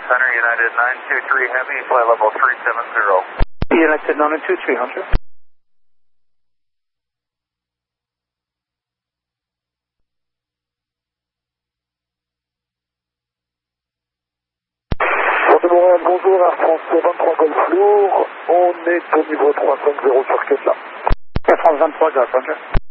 Center, United 923 Heavy, flight level 370. United 923 Hunter. Montréal, bonjour, Air France 23 Golf Lourd, on est au niveau 350 sur Quetla. Air France 23 Golf Hunter.